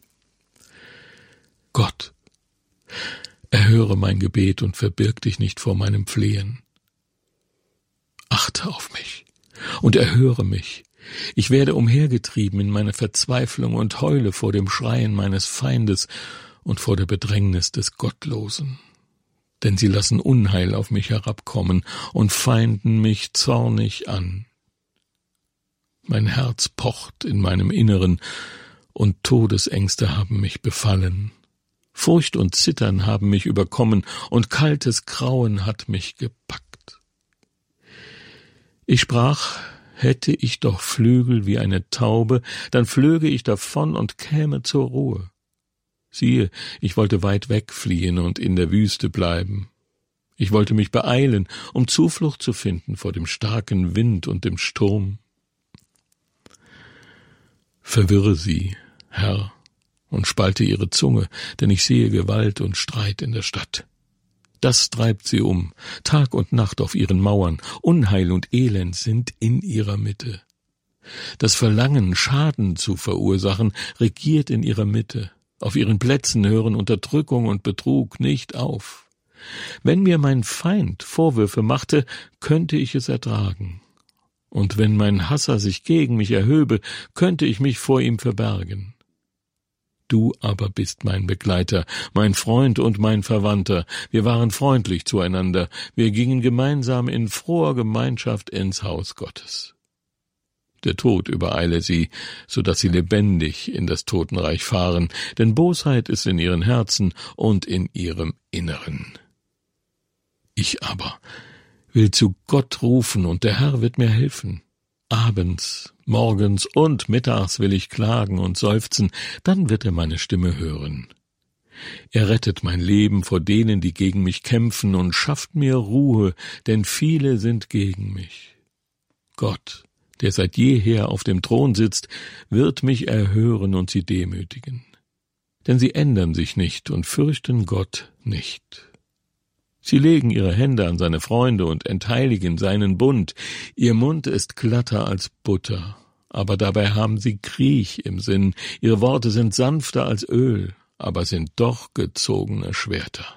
Gott, erhöre mein Gebet und verbirg dich nicht vor meinem Flehen. Achte auf mich und erhöre mich. Ich werde umhergetrieben in meiner Verzweiflung und heule vor dem Schreien meines Feindes und vor der Bedrängnis des Gottlosen. Denn sie lassen Unheil auf mich herabkommen und feinden mich zornig an. Mein Herz pocht in meinem Inneren, und Todesängste haben mich befallen. Furcht und Zittern haben mich überkommen, und kaltes Grauen hat mich gepackt. Ich sprach, hätte ich doch Flügel wie eine Taube, dann flöge ich davon und käme zur Ruhe. Siehe, ich wollte weit wegfliehen und in der Wüste bleiben. Ich wollte mich beeilen, um Zuflucht zu finden vor dem starken Wind und dem Sturm. Verwirre sie, Herr, und spalte ihre Zunge, denn ich sehe Gewalt und Streit in der Stadt. Das treibt sie um, Tag und Nacht auf ihren Mauern, Unheil und Elend sind in ihrer Mitte. Das Verlangen, Schaden zu verursachen, regiert in ihrer Mitte. Auf ihren Plätzen hören Unterdrückung und Betrug nicht auf. Wenn mir mein Feind Vorwürfe machte, könnte ich es ertragen. Und wenn mein Hasser sich gegen mich erhöbe, könnte ich mich vor ihm verbergen. Du aber bist mein Begleiter, mein Freund und mein Verwandter. Wir waren freundlich zueinander. Wir gingen gemeinsam in froher Gemeinschaft ins Haus Gottes. Der Tod übereile sie, so dass sie lebendig in das Totenreich fahren, denn Bosheit ist in ihren Herzen und in ihrem Inneren. Ich aber will zu Gott rufen, und der Herr wird mir helfen. Abends, morgens und mittags will ich klagen und seufzen, dann wird er meine Stimme hören. Er rettet mein Leben vor denen, die gegen mich kämpfen, und schafft mir Ruhe, denn viele sind gegen mich. Gott, der seit jeher auf dem Thron sitzt, wird mich erhören und sie demütigen. Denn sie ändern sich nicht und fürchten Gott nicht. Sie legen ihre Hände an seine Freunde und entheiligen seinen Bund. Ihr Mund ist glatter als Butter, aber dabei haben sie Kriech im Sinn. Ihre Worte sind sanfter als Öl, aber sind doch gezogene Schwerter.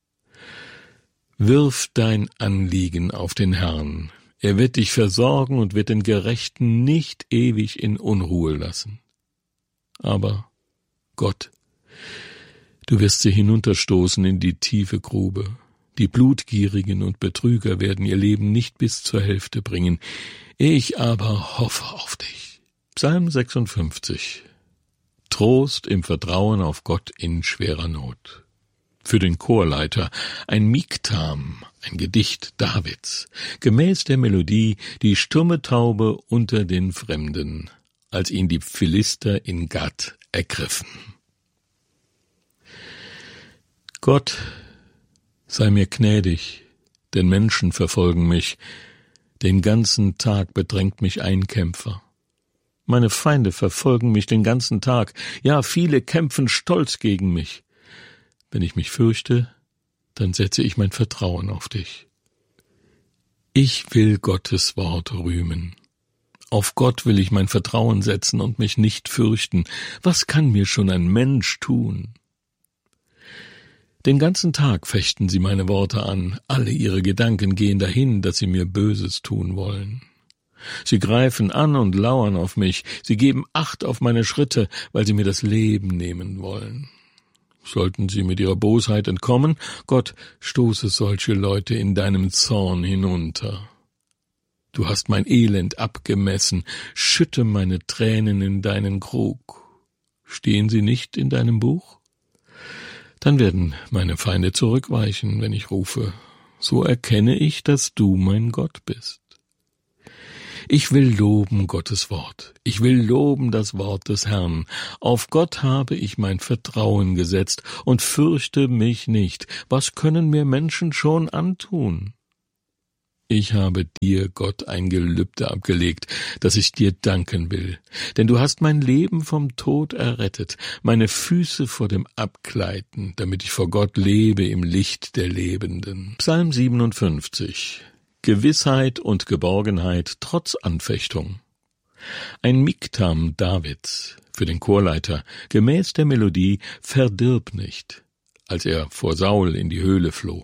Wirf dein Anliegen auf den Herrn. Er wird dich versorgen und wird den Gerechten nicht ewig in Unruhe lassen. Aber Gott, du wirst sie hinunterstoßen in die tiefe Grube. Die Blutgierigen und Betrüger werden ihr Leben nicht bis zur Hälfte bringen. Ich aber hoffe auf dich. Psalm 56. Trost im Vertrauen auf Gott in schwerer Not. Für den Chorleiter ein Miktam, ein Gedicht Davids, gemäß der Melodie Die stumme Taube unter den Fremden, als ihn die Philister in Gat ergriffen. Gott, sei mir gnädig, denn Menschen verfolgen mich, den ganzen Tag bedrängt mich ein Kämpfer. Meine Feinde verfolgen mich den ganzen Tag, ja, viele kämpfen stolz gegen mich. Wenn ich mich fürchte, dann setze ich mein Vertrauen auf dich. Ich will Gottes Wort rühmen. Auf Gott will ich mein Vertrauen setzen und mich nicht fürchten. Was kann mir schon ein Mensch tun? Den ganzen Tag fechten sie meine Worte an, alle ihre Gedanken gehen dahin, dass sie mir Böses tun wollen. Sie greifen an und lauern auf mich, sie geben Acht auf meine Schritte, weil sie mir das Leben nehmen wollen. Sollten sie mit ihrer Bosheit entkommen, Gott, stoße solche Leute in deinem Zorn hinunter. Du hast mein Elend abgemessen, schütte meine Tränen in deinen Krug. Stehen sie nicht in deinem Buch? Dann werden meine Feinde zurückweichen, wenn ich rufe. So erkenne ich, dass du mein Gott bist. Ich will loben Gottes Wort. Ich will loben das Wort des Herrn. Auf Gott habe ich mein Vertrauen gesetzt und fürchte mich nicht. Was können mir Menschen schon antun? Ich habe dir, Gott, ein Gelübde abgelegt, dass ich dir danken will. Denn du hast mein Leben vom Tod errettet, meine Füße vor dem Abgleiten, damit ich vor Gott lebe im Licht der Lebenden. Psalm 57. Gewissheit und Geborgenheit trotz Anfechtung. Ein Miktam Davids für den Chorleiter, gemäß der Melodie Verdirb nicht, als er vor Saul in die Höhle floh.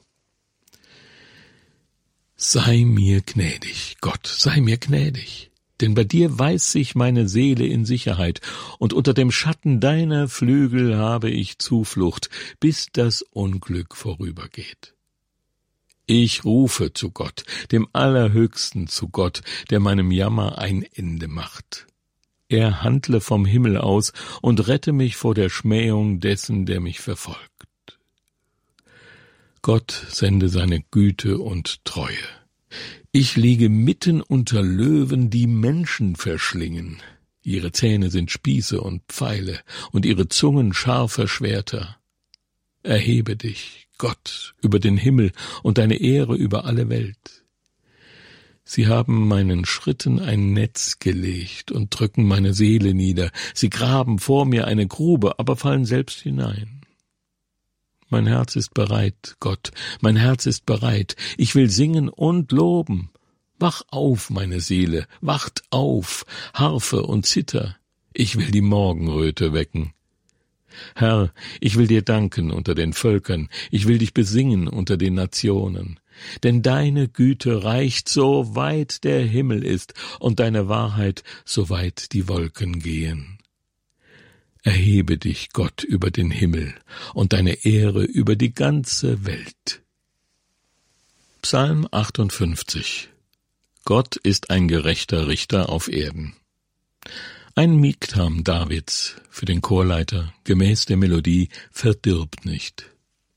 Sei mir gnädig, Gott, sei mir gnädig, denn bei dir weiß sich meine Seele in Sicherheit, und unter dem Schatten deiner Flügel habe ich Zuflucht, bis das Unglück vorübergeht. Ich rufe zu Gott, dem Allerhöchsten zu Gott, der meinem Jammer ein Ende macht. Er handle vom Himmel aus und rette mich vor der Schmähung dessen, der mich verfolgt. Gott sende seine Güte und Treue. Ich liege mitten unter Löwen, die Menschen verschlingen. Ihre Zähne sind Spieße und Pfeile und ihre Zungen scharfe Schwerter. Erhebe dich, Gott, über den Himmel und deine Ehre über alle Welt. Sie haben meinen Schritten ein Netz gelegt und drücken meine Seele nieder. Sie graben vor mir eine Grube, aber fallen selbst hinein. Mein Herz ist bereit, Gott, mein Herz ist bereit. Ich will singen und loben. Wach auf, meine Seele, wacht auf, Harfe und Zither. Ich will die Morgenröte wecken. Herr, ich will dir danken unter den Völkern, ich will dich besingen unter den Nationen. Denn deine Güte reicht, so weit der Himmel ist, und deine Wahrheit, so weit die Wolken gehen. Erhebe dich, Gott, über den Himmel und deine Ehre über die ganze Welt. Psalm 58. Gott ist ein gerechter Richter auf Erden. Ein Miktam Davids für den Chorleiter, gemäß der Melodie Verdirb nicht.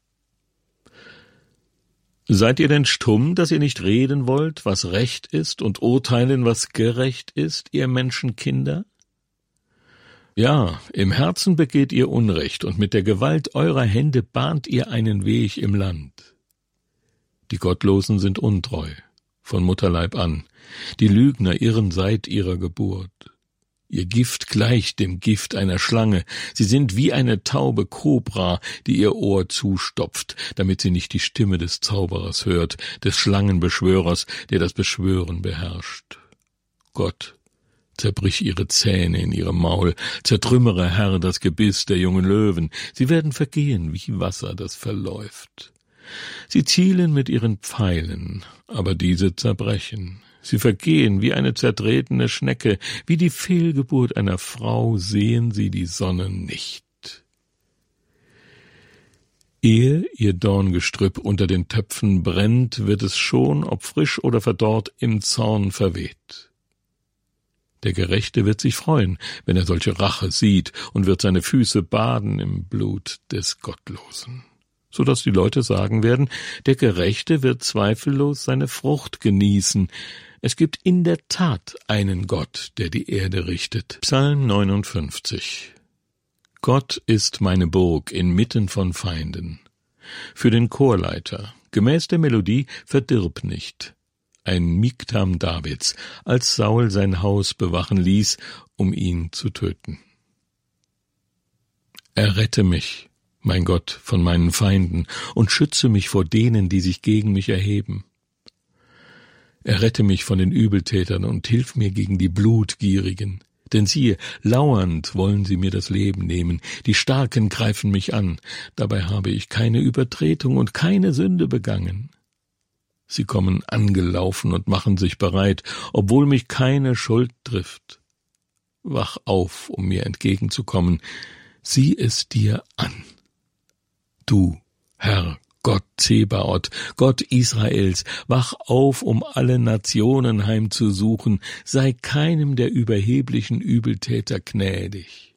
Seid ihr denn stumm, dass ihr nicht reden wollt, was recht ist, und urteilen, was gerecht ist, ihr Menschenkinder? Ja, im Herzen begeht ihr Unrecht, und mit der Gewalt eurer Hände bahnt ihr einen Weg im Land. Die Gottlosen sind untreu, von Mutterleib an, die Lügner irren seit ihrer Geburt. Ihr Gift gleicht dem Gift einer Schlange, sie sind wie eine taube Kobra, die ihr Ohr zustopft, damit sie nicht die Stimme des Zauberers hört, des Schlangenbeschwörers, der das Beschwören beherrscht. Gott, zerbrich ihre Zähne in ihrem Maul, zertrümmere, Herr, das Gebiss der jungen Löwen, sie werden vergehen wie Wasser, das verläuft. Sie zielen mit ihren Pfeilen, aber diese zerbrechen. Sie vergehen wie eine zertretene Schnecke, wie die Fehlgeburt einer Frau sehen sie die Sonne nicht. Ehe ihr Dorngestrüpp unter den Töpfen brennt, wird es schon, ob frisch oder verdorrt, im Zorn verweht. Der Gerechte wird sich freuen, wenn er solche Rache sieht, und wird seine Füße baden im Blut des Gottlosen, so dass die Leute sagen werden, der Gerechte wird zweifellos seine Frucht genießen. Es gibt in der Tat einen Gott, der die Erde richtet. Psalm 59. Gott ist meine Burg inmitten von Feinden. Für den Chorleiter, gemäß der Melodie Verdirb nicht. Ein Miktam Davids, als Saul sein Haus bewachen ließ, um ihn zu töten. Errette mich, mein Gott, von meinen Feinden, und schütze mich vor denen, die sich gegen mich erheben. Errette mich von den Übeltätern und hilf mir gegen die Blutgierigen. Denn siehe, lauernd wollen sie mir das Leben nehmen, die Starken greifen mich an, dabei habe ich keine Übertretung und keine Sünde begangen. Sie kommen angelaufen und machen sich bereit, obwohl mich keine Schuld trifft. Wach auf, um mir entgegenzukommen, sieh es dir an. Du, Herr, Gott Zebaoth, Gott Israels, wach auf, um alle Nationen heimzusuchen, sei keinem der überheblichen Übeltäter gnädig.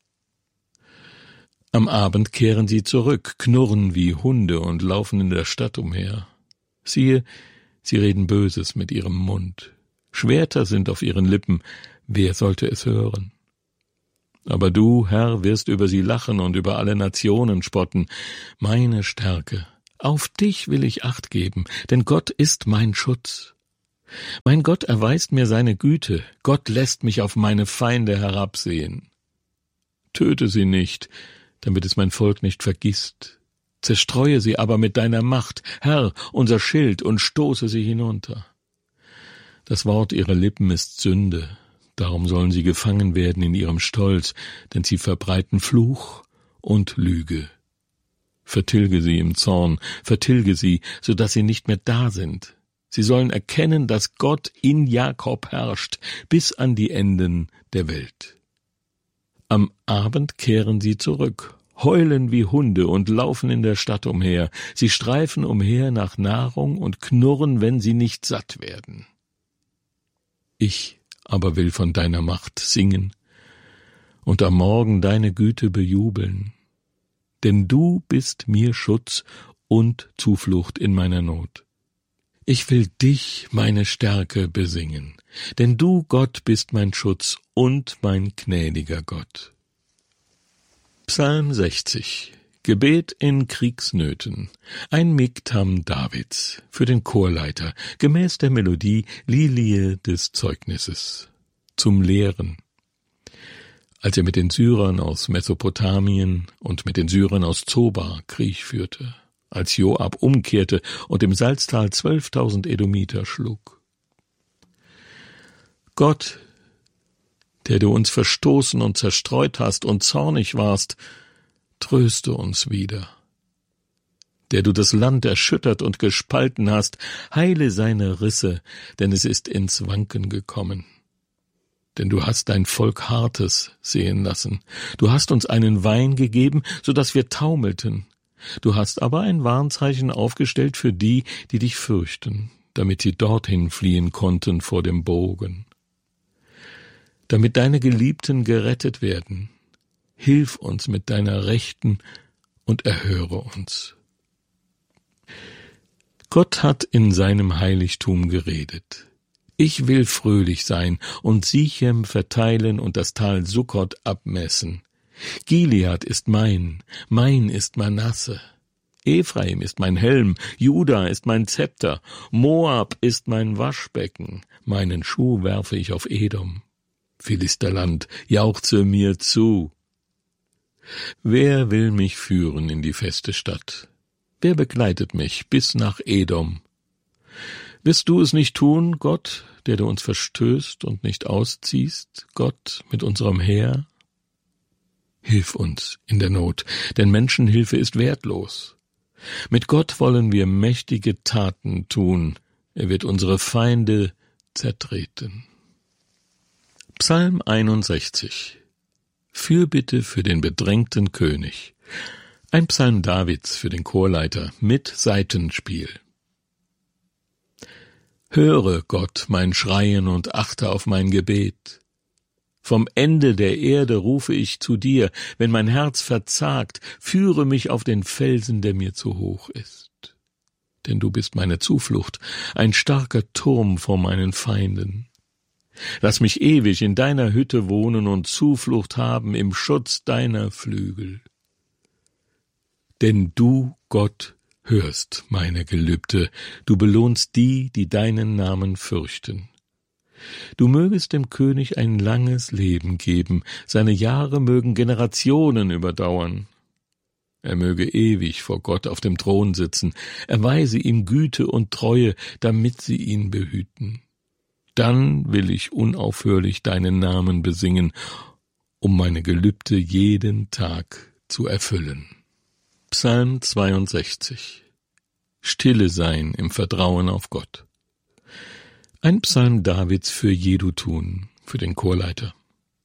Am Abend kehren sie zurück, knurren wie Hunde und laufen in der Stadt umher. Siehe, sie reden Böses mit ihrem Mund. Schwerter sind auf ihren Lippen, wer sollte es hören? Aber du, Herr, wirst über sie lachen und über alle Nationen spotten. Meine Stärke, auf dich will ich Acht geben, denn Gott ist mein Schutz. Mein Gott erweist mir seine Güte, Gott lässt mich auf meine Feinde herabsehen. Töte sie nicht, damit es mein Volk nicht vergisst. Zerstreue sie aber mit deiner Macht, Herr, unser Schild, und stoße sie hinunter. Das Wort ihrer Lippen ist Sünde, darum sollen sie gefangen werden in ihrem Stolz, denn sie verbreiten Fluch und Lüge. Vertilge sie im Zorn, vertilge sie, so dass sie nicht mehr da sind. Sie sollen erkennen, dass Gott in Jakob herrscht, bis an die Enden der Welt. Am Abend kehren sie zurück, heulen wie Hunde und laufen in der Stadt umher. Sie streifen umher nach Nahrung und knurren, wenn sie nicht satt werden. Ich aber will von deiner Macht singen und am Morgen deine Güte bejubeln. Denn du bist mir Schutz und Zuflucht in meiner Not. Ich will dich, meine Stärke, besingen, denn du, Gott, bist mein Schutz und mein gnädiger Gott. Psalm 60. Gebet in Kriegsnöten. Ein Miktam Davids für den Chorleiter, gemäß der Melodie Lilie des Zeugnisses. Zum Lehren. Als er mit den Syrern aus Mesopotamien und mit den Syrern aus Zoba Krieg führte, als Joab umkehrte und im Salztal 12.000 Edomiter schlug. Gott, der du uns verstoßen und zerstreut hast und zornig warst, tröste uns wieder. Der du das Land erschüttert und gespalten hast, heile seine Risse, denn es ist ins Wanken gekommen. Denn du hast dein Volk Hartes sehen lassen. Du hast uns einen Wein gegeben, so dass wir taumelten. Du hast aber ein Warnzeichen aufgestellt für die, die dich fürchten, damit sie dorthin fliehen konnten vor dem Bogen. Damit deine Geliebten gerettet werden, hilf uns mit deiner Rechten und erhöre uns. Gott hat in seinem Heiligtum geredet. Ich will fröhlich sein und Sichem verteilen und das Tal Sukkot abmessen. Gilead ist mein ist Manasse. Ephraim ist mein Helm, Juda ist mein Zepter, Moab ist mein Waschbecken, meinen Schuh werfe ich auf Edom. Philisterland, jauchze mir zu. Wer will mich führen in die feste Stadt? Wer begleitet mich bis nach Edom? Wirst du es nicht tun, Gott, der du uns verstößt und nicht ausziehst, Gott mit unserem Heer? Hilf uns in der Not, denn Menschenhilfe ist wertlos. Mit Gott wollen wir mächtige Taten tun, er wird unsere Feinde zertreten. Psalm 61. Fürbitte für den bedrängten König. Ein Psalm Davids für den Chorleiter mit Saitenspiel. Höre, Gott, mein Schreien und achte auf mein Gebet. Vom Ende der Erde rufe ich zu dir, wenn mein Herz verzagt, führe mich auf den Felsen, der mir zu hoch ist. Denn du bist meine Zuflucht, ein starker Turm vor meinen Feinden. Lass mich ewig in deiner Hütte wohnen und Zuflucht haben im Schutz deiner Flügel. Denn du, Gott, hörst meine Gelübde, du belohnst die, die deinen Namen fürchten. Du mögest dem König ein langes Leben geben, seine Jahre mögen Generationen überdauern. Er möge ewig vor Gott auf dem Thron sitzen, erweise ihm Güte und Treue, damit sie ihn behüten. Dann will ich unaufhörlich deinen Namen besingen, um meine Gelübde jeden Tag zu erfüllen. Psalm 62. Stille sein im Vertrauen auf Gott. Ein Psalm Davids für Jedutun, für den Chorleiter.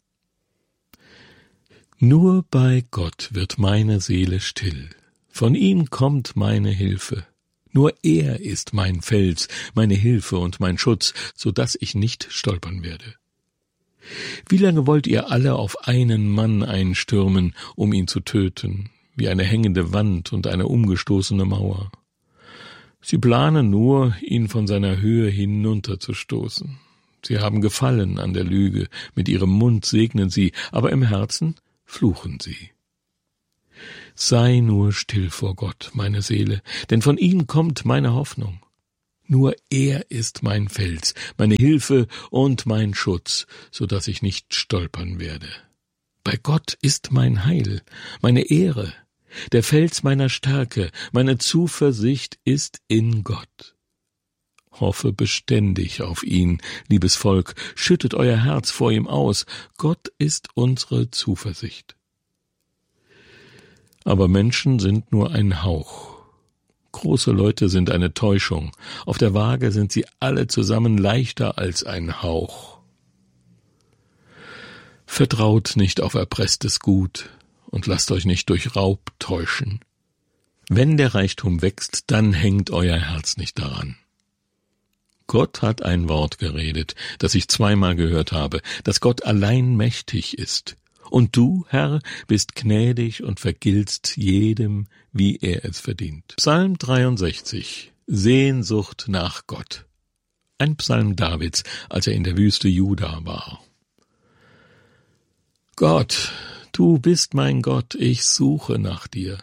Nur bei Gott wird meine Seele still, von ihm kommt meine Hilfe. Nur er ist mein Fels, meine Hilfe und mein Schutz, so dass ich nicht stolpern werde. Wie lange wollt ihr alle auf einen Mann einstürmen, um ihn zu töten, wie eine hängende Wand und eine umgestoßene Mauer? Sie planen nur, ihn von seiner Höhe hinunterzustoßen. Sie haben Gefallen an der Lüge, mit ihrem Mund segnen sie, aber im Herzen fluchen sie. Sei nur still vor Gott, meine Seele, denn von ihm kommt meine Hoffnung. Nur er ist mein Fels, meine Hilfe und mein Schutz, so dass ich nicht stolpern werde. Bei Gott ist mein Heil, meine Ehre, der Fels meiner Stärke, meine Zuversicht ist in Gott. Hoffe beständig auf ihn, liebes Volk, schüttet euer Herz vor ihm aus, Gott ist unsere Zuversicht. Aber Menschen sind nur ein Hauch. Große Leute sind eine Täuschung. Auf der Waage sind sie alle zusammen leichter als ein Hauch. Vertraut nicht auf erpresstes Gut und lasst euch nicht durch Raub täuschen. Wenn der Reichtum wächst, dann hängt euer Herz nicht daran. Gott hat ein Wort geredet, das ich zweimal gehört habe, dass Gott allein mächtig ist. Und du, Herr, bist gnädig und vergiltst jedem, wie er es verdient. Psalm 63. Sehnsucht nach Gott. Ein Psalm Davids, als er in der Wüste Juda war. Gott, du bist mein Gott, ich suche nach dir.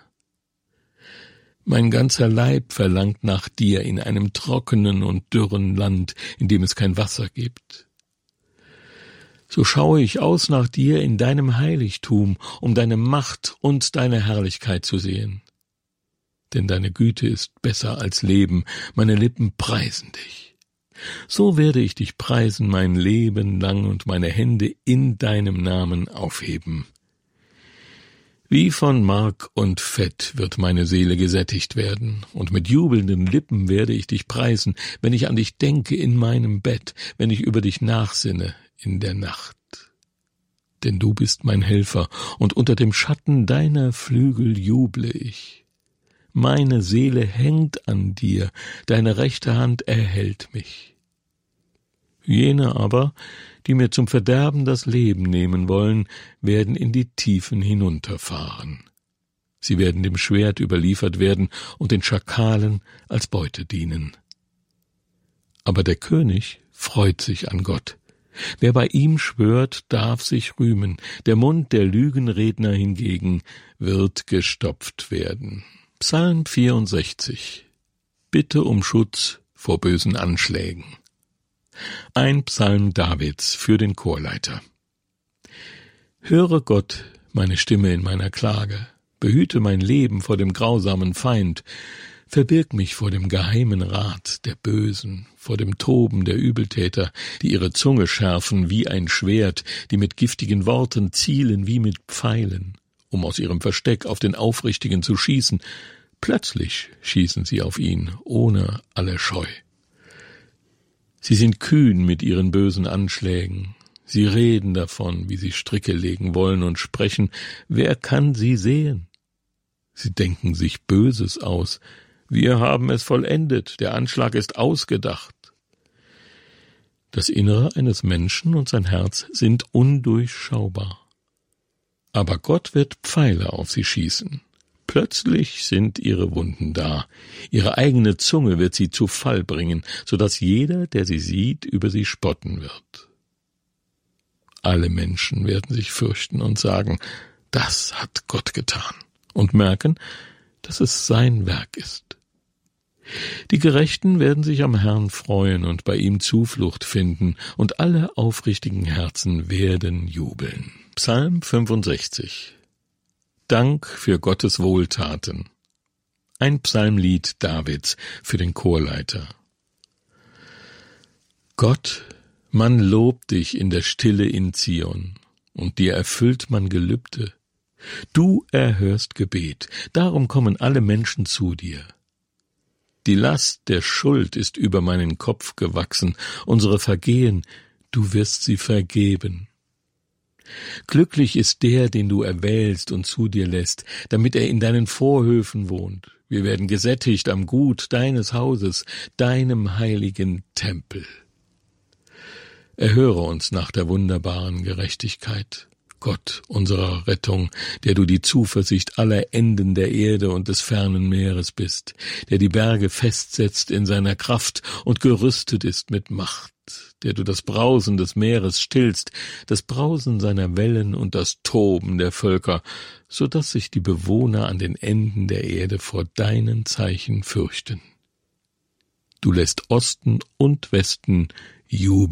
Mein ganzer Leib verlangt nach dir in einem trockenen und dürren Land, in dem es kein Wasser gibt. So schaue ich aus nach dir in deinem Heiligtum, um deine Macht und deine Herrlichkeit zu sehen. Denn deine Güte ist besser als Leben, meine Lippen preisen dich. So werde ich dich preisen mein Leben lang und meine Hände in deinem Namen aufheben. Wie von Mark und Fett wird meine Seele gesättigt werden, und mit jubelnden Lippen werde ich dich preisen, wenn ich an dich denke in meinem Bett, wenn ich über dich nachsinne in der Nacht. Denn du bist mein Helfer, und unter dem Schatten deiner Flügel juble ich. Meine Seele hängt an dir, deine rechte Hand erhält mich. Jene aber, die mir zum Verderben das Leben nehmen wollen, werden in die Tiefen hinunterfahren. Sie werden dem Schwert überliefert werden und den Schakalen als Beute dienen. Aber der König freut sich an Gott. Wer bei ihm schwört, darf sich rühmen. Der Mund der Lügenredner hingegen wird gestopft werden. Psalm 64. Bitte um Schutz vor bösen Anschlägen. Ein Psalm Davids für den Chorleiter. Höre Gott meine Stimme in meiner Klage, behüte mein Leben vor dem grausamen Feind, verbirg mich vor dem geheimen Rat der Bösen, vor dem Toben der Übeltäter, die ihre Zunge schärfen wie ein Schwert, die mit giftigen Worten zielen wie mit Pfeilen, um aus ihrem Versteck auf den Aufrichtigen zu schießen. Plötzlich schießen sie auf ihn, ohne alle Scheu. Sie sind kühn mit ihren bösen Anschlägen. Sie reden davon, wie sie Stricke legen wollen und sprechen, wer kann sie sehen? Sie denken sich Böses aus. Wir haben es vollendet, der Anschlag ist ausgedacht. Das Innere eines Menschen und sein Herz sind undurchschaubar. Aber Gott wird Pfeile auf sie schießen. Plötzlich sind ihre Wunden da. Ihre eigene Zunge wird sie zu Fall bringen, so dass jeder, der sie sieht, über sie spotten wird. Alle Menschen werden sich fürchten und sagen, das hat Gott getan, und merken, dass es sein Werk ist. Die Gerechten werden sich am Herrn freuen und bei ihm Zuflucht finden, und alle aufrichtigen Herzen werden jubeln. Psalm 65. Dank für Gottes Wohltaten. Ein Psalmlied Davids für den Chorleiter. Gott, man lobt dich in der Stille in Zion, und dir erfüllt man Gelübde. Du erhörst Gebet, darum kommen alle Menschen zu dir. Die Last der Schuld ist über meinen Kopf gewachsen, unsere Vergehen, du wirst sie vergeben. Glücklich ist der, den du erwählst und zu dir lässt, damit er in deinen Vorhöfen wohnt. Wir werden gesättigt am Gut deines Hauses, deinem heiligen Tempel. Erhöre uns nach der wunderbaren Gerechtigkeit. Gott unserer Rettung, der du die Zuversicht aller Enden der Erde und des fernen Meeres bist, der die Berge festsetzt in seiner Kraft und gerüstet ist mit Macht, der du das Brausen des Meeres stillst, das Brausen seiner Wellen und das Toben der Völker, so dass sich die Bewohner an den Enden der Erde vor deinen Zeichen fürchten. Du lässt Osten und Westen jubeln.